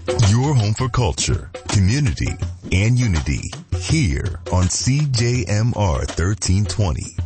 Your home for culture, community, and unity here on CJMR 1320.